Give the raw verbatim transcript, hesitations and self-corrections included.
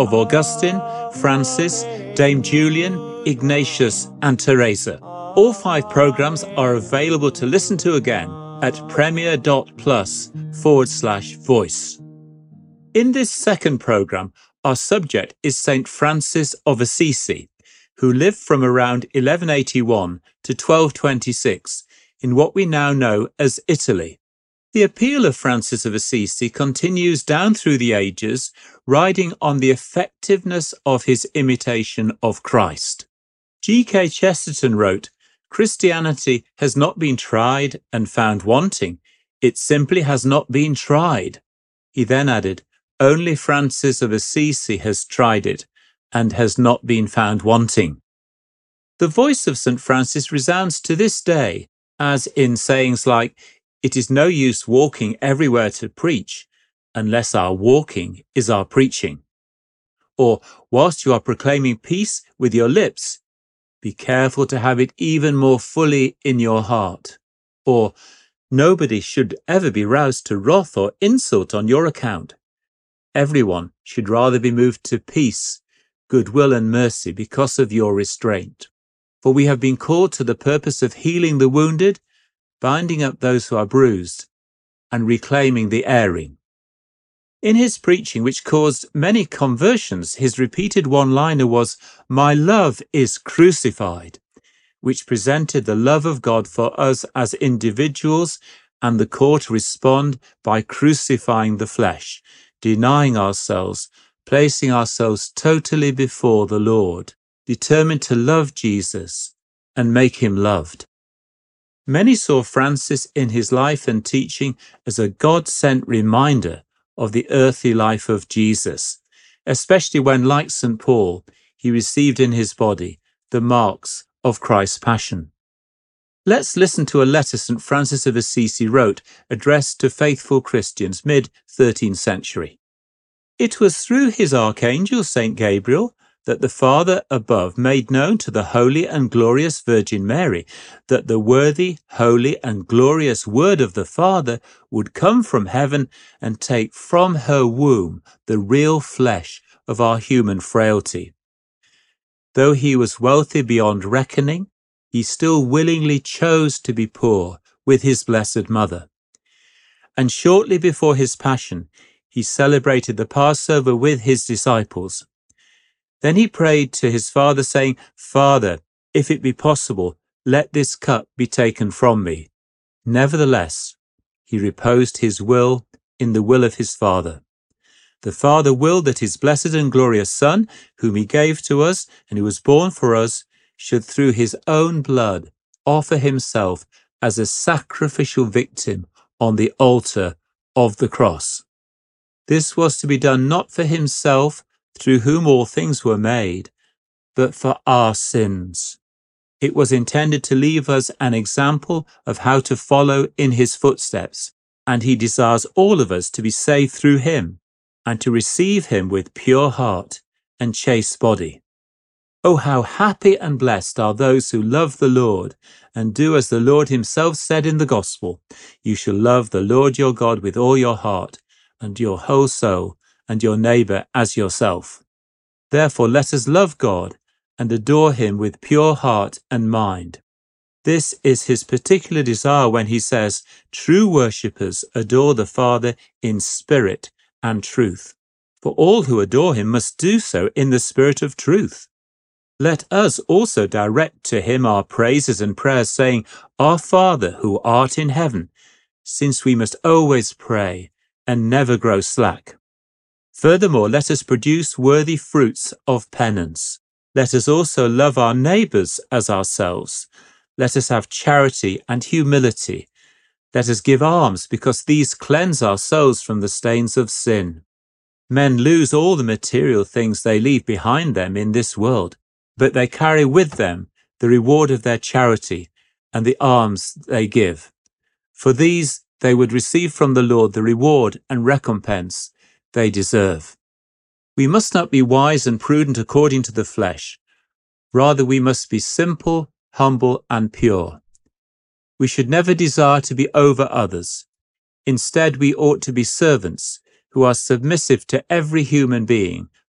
of Augustine, Francis, Dame Julian, Ignatius, and Teresa. All five programs are available to listen to again at premier.plus forward slash voice. In this second program, our subject is Saint Francis of Assisi, who lived from around eleven eighty-one to twelve twenty-six in what we now know as Italy. The appeal of Francis of Assisi continues down through the ages, riding on the effectiveness of his imitation of Christ. G K Chesterton wrote, "Christianity has not been tried and found wanting. It simply has not been tried." He then added, "Only Francis of Assisi has tried it and has not been found wanting." The voice of Saint Francis resounds to this day, as in sayings like, "It is no use walking everywhere to preach, unless our walking is our preaching." Or, whilst you are proclaiming peace with your lips, be careful to have it even more fully in your heart. Or, nobody should ever be roused to wrath or insult on your account. Everyone should rather be moved to peace, goodwill and mercy because of your restraint. For we have been called to the purpose of healing the wounded, binding up those who are bruised, and reclaiming the erring. In his preaching, which caused many conversions, his repeated one-liner was, "My love is crucified," which presented the love of God for us as individuals and the call to respond by crucifying the flesh, denying ourselves, placing ourselves totally before the Lord, determined to love Jesus and make him loved. Many saw Francis in his life and teaching as a God-sent reminder of the earthly life of Jesus, especially when, like Saint Paul, he received in his body the marks of Christ's passion. Let's listen to a letter Saint Francis of Assisi wrote, addressed to faithful Christians mid-thirteenth century. "It was through his archangel, Saint Gabriel, that the Father above made known to the holy and glorious Virgin Mary that the worthy, holy, and glorious Word of the Father would come from heaven and take from her womb the real flesh of our human frailty. Though he was wealthy beyond reckoning, he still willingly chose to be poor with his Blessed Mother. And shortly before his Passion, he celebrated the Passover with his disciples. Then he prayed to his Father, saying, 'Father, if it be possible, let this cup be taken from me.' Nevertheless, he reposed his will in the will of his Father. The Father willed that his blessed and glorious Son, whom he gave to us and who was born for us, should through his own blood offer himself as a sacrificial victim on the altar of the cross. This was to be done not for himself, through whom all things were made, but for our sins. It was intended to leave us an example of how to follow in his footsteps, and he desires all of us to be saved through him, and to receive him with pure heart and chaste body. Oh, how happy and blessed are those who love the Lord, and do as the Lord himself said in the Gospel, 'You shall love the Lord your God with all your heart, and your whole soul, and your neighbour as yourself.' Therefore let us love God and adore him with pure heart and mind. This is his particular desire when he says, 'True worshippers adore the Father in spirit and truth.' For all who adore him must do so in the spirit of truth. Let us also direct to him our praises and prayers, saying, 'Our Father who art in heaven,' since we must always pray and never grow slack. Furthermore, let us produce worthy fruits of penance. Let us also love our neighbours as ourselves. Let us have charity and humility. Let us give alms, because these cleanse our souls from the stains of sin. Men lose all the material things they leave behind them in this world, but they carry with them the reward of their charity and the alms they give. For these they would receive from the Lord the reward and recompense they deserve. We must not be wise and prudent according to the flesh. Rather, we must be simple, humble, and pure. We should never desire to be over others. Instead, we ought to be servants who are submissive to every human being